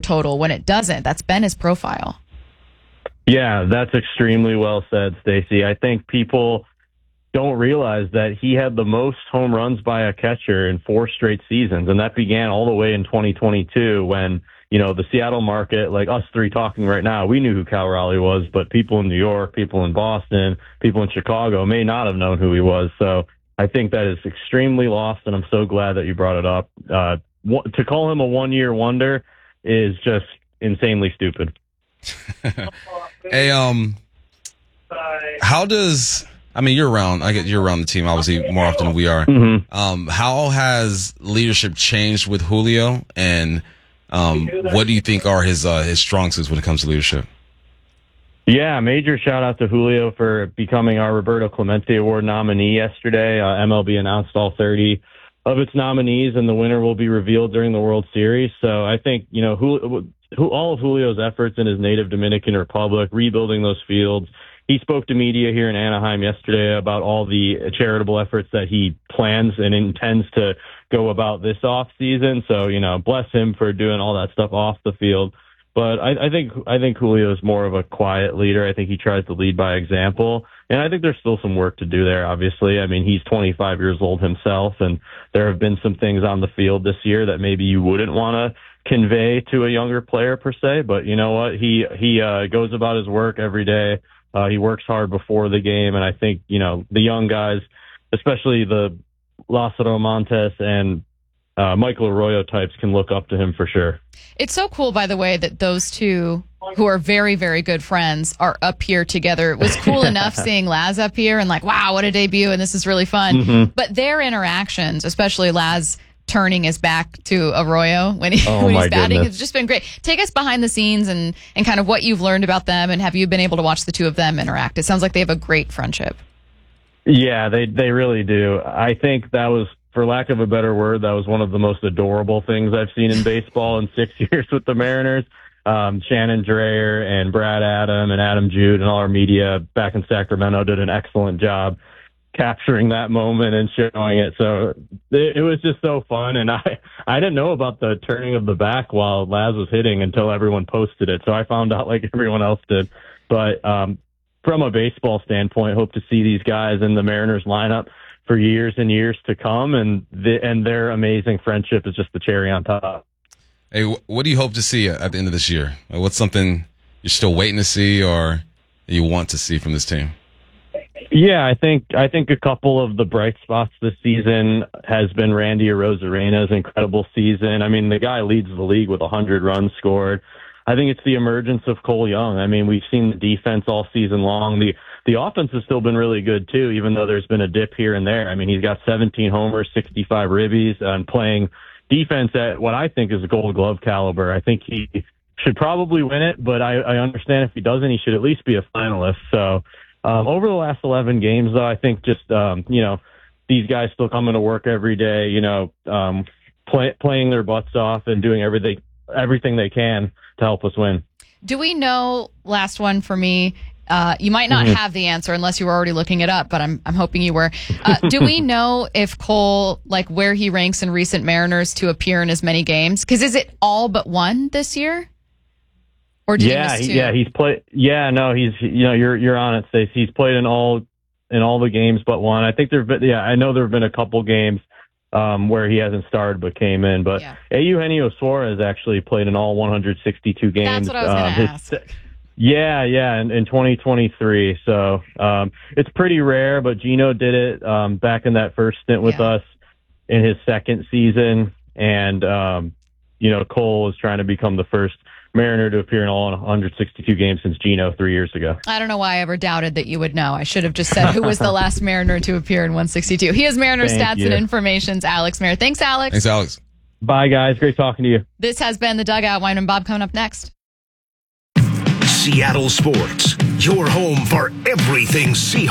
total when it doesn't. That's been his profile. Yeah, that's extremely well said, Stacey. I think people don't realize that he had the most home runs by a catcher in 4 straight seasons, and that began all the way in 2022 when, the Seattle market, like us three talking right now, we knew who Cal Raleigh was, but people in New York, people in Boston, people in Chicago may not have known who he was. So I think that is extremely lost, and I'm so glad that you brought it up. To call him a one-year wonder is just insanely stupid. Hey, how does... I mean, you're around the team, obviously, more often than we are. Mm-hmm. How has leadership changed with Julio, and what do you think are his strong suits when it comes to leadership? Yeah, major shout out to Julio for becoming our Roberto Clemente Award nominee yesterday. MLB announced all 30 of its nominees, and the winner will be revealed during the World Series. So I think, all of Julio's efforts in his native Dominican Republic, rebuilding those fields. He spoke to media here in Anaheim yesterday about all the charitable efforts that he plans and intends to go about this off season. So, bless him for doing all that stuff off the field. But I think Julio is more of a quiet leader. I think he tries to lead by example. And I think there's still some work to do there, obviously. I mean, he's 25 years old himself, and there have been some things on the field this year that maybe you wouldn't want to convey to a younger player per se. But you know what? He goes about his work every day. He works hard before the game, and I think, the young guys, especially the Lázaro Montes and Michael Arroyo types, can look up to him for sure. It's so cool, by the way, that those two, who are very, very good friends, are up here together. It was cool enough seeing Laz up here and wow, what a debut, and this is really fun. Mm-hmm. But their interactions, especially Laz turning his back to Arroyo when he's batting, it's just been great. Take us behind the scenes and kind of what you've learned about them, and have you been able to watch the two of them interact? It sounds like they have a great friendship. Yeah, they really do. I think that was, for lack of a better word, that was one of the most adorable things I've seen in baseball in 6 years with the Mariners. Shannon Dreyer and Brad Adam and Adam Jude and all our media back in Sacramento did an excellent job capturing that moment and showing it. So it was just so fun. And I didn't know about the turning of the back while Laz was hitting until everyone posted it. So I found out like everyone else did. But from a baseball standpoint, hope to see these guys in the Mariners lineup for years and years to come. And their amazing friendship is just the cherry on top. Hey, what do you hope to see at the end of this year? What's something you're still waiting to see or you want to see from this team? Yeah, I think a couple of the bright spots this season has been Randy Arozarena's incredible season. I mean, the guy leads the league with 100 runs scored. I think it's the emergence of Cole Young. I mean, we've seen the defense all season long. The offense has still been really good too, even though there's been a dip here and there. I mean, he's got 17 homers, 65 ribbies, and playing defense at what I think is a Gold Glove caliber. I think he should probably win it, but I understand if he doesn't, he should at least be a finalist. So over the last 11 games, though, I think just, these guys still coming to work every day, playing their butts off and doing everything they can to help us win. Do we know, last one for me, you might not have the answer unless you were already looking it up, but I'm hoping you were. Do we know if Cole, where he ranks in recent Mariners to appear in as many games? Because is it all but one this year? Or did he miss two? He's played. Yeah, no, you're on it, Stacey. He's played in all the games but one. I think I know there've been a couple games where he hasn't started but came in. But Eugenio Suarez actually played in all 162 games. That's what I was going to ask. Yeah, in 2023. So it's pretty rare, but Gino did it back in that first stint with us in his second season. And, Cole is trying to become the first Mariner to appear in all 162 games since Gino 3 years ago. I don't know why I ever doubted that you would know. I should have just said who was the last Mariner to appear in 162. He is Mariner Stats and Information's Alex Mayer. Thanks, Alex. Thanks, Alex. Bye, guys. Great talking to you. This has been The Dugout. Wine and Bob coming up next. Seattle Sports, your home for everything Seahawks.